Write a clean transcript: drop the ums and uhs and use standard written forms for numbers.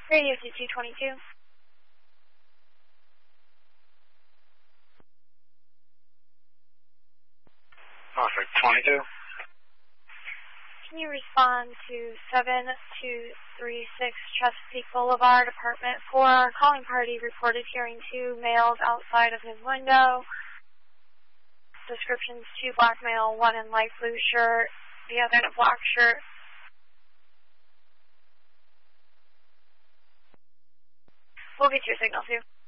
Radio C222. Norfolk 22. Can you respond to 7236 Chesapeake Boulevard, Apartment 4, calling party reported hearing 2 males outside of his window. Descriptions: 2 black male, 1 in light blue shirt, the other in a black shirt. We'll get your signal too.